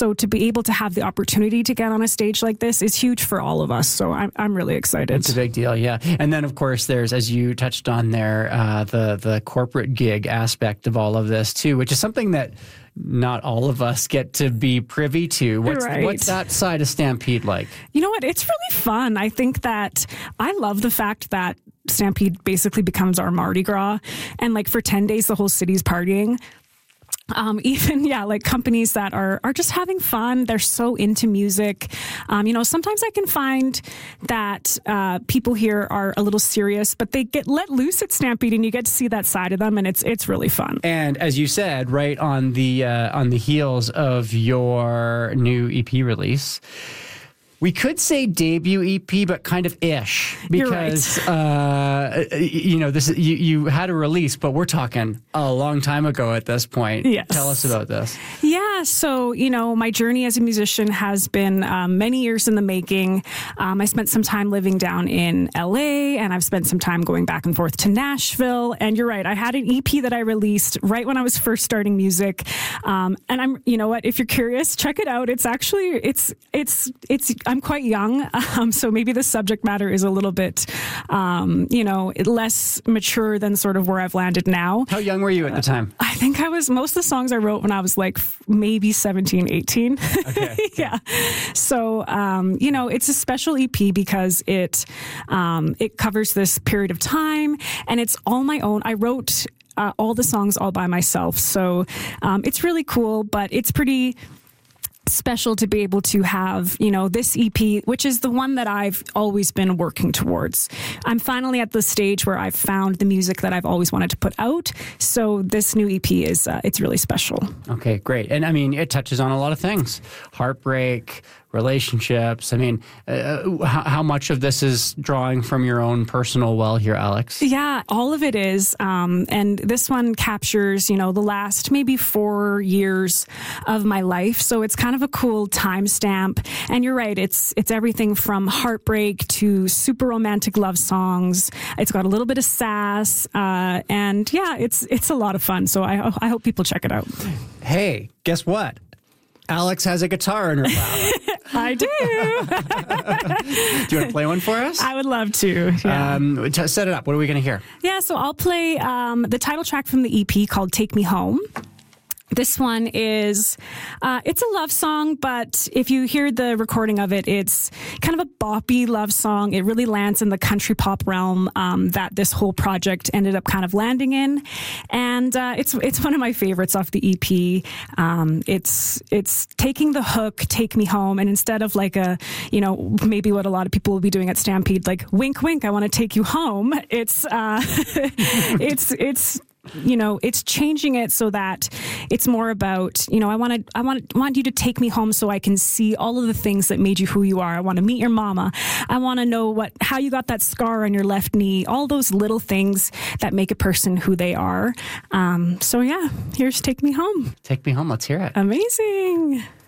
So to be able to have the opportunity to get on a stage like this is huge for all of us. So I'm really excited. It's a big deal, yeah. And then, of course, there's, as you touched on there, the corporate gig aspect of all of this, too, which is something that not all of us get to be privy to. What's that side of Stampede like? You know what? It's really fun. I think that I love the fact that Stampede basically becomes our Mardi Gras. And like for 10 days, the whole city's partying. Like companies that are just having fun. They're so into music. Sometimes I can find that people here are a little serious, but they get let loose at Stampede, and you get to see that side of them, and it's really fun. And as you said, right on the heels of your new EP release, we could say debut EP, but kind of ish, because you had a release, but we're talking a long time ago at this point. Yes. Tell us about this. Yeah, so my journey as a musician has been many years in the making. I spent some time living down in LA, and I've spent some time going back and forth to Nashville. And you're right, I had an EP that I released right when I was first starting music. And if you're curious, check it out. It's actually I'm quite young, so maybe the subject matter is a little bit, less mature than sort of where I've landed now. How young were you at the time? I think most of the songs I wrote when I was like maybe 17, 18. Okay. Yeah. So, it's a special EP because it covers this period of time, and it's all my own. I wrote all the songs all by myself. So it's really cool, but it's pretty special to be able to have, this EP, which is the one that I've always been working towards. I'm finally at the stage where I've found the music that I've always wanted to put out. So this new EP is, it's really special. Okay, great. And I mean, it touches on a lot of things. Heartbreak, relationships. I mean, how much of this is drawing from your own personal well here, Alex? Yeah, all of it is. And this one captures, the last maybe 4 years of my life. So it's kind of a cool timestamp. And you're right, it's everything from heartbreak to super romantic love songs. It's got a little bit of sass. And yeah, it's a lot of fun. So I hope people check it out. Hey, guess what? Alex has a guitar in her lap. I do. Do you want to play one for us? I would love to. Yeah. Set it up. What are we going to hear? Yeah, so I'll play the title track from the EP called Take Me Home. This one is, it's a love song, but if you hear the recording of it, it's kind of a boppy love song. It really lands in the country pop realm that this whole project ended up kind of landing in. And it's one of my favorites off the EP. It's taking the hook, Take Me Home, and instead of like maybe what a lot of people will be doing at Stampede, like wink, wink, I want to take you home. It's it's changing it so that it's more about, I want you to take me home so I can see all of the things that made you who you are. I want to meet your mama. I want to know how you got that scar on your left knee, all those little things that make a person who they are. So yeah, here's Take Me Home. Take Me Home. Let's hear it. Amazing.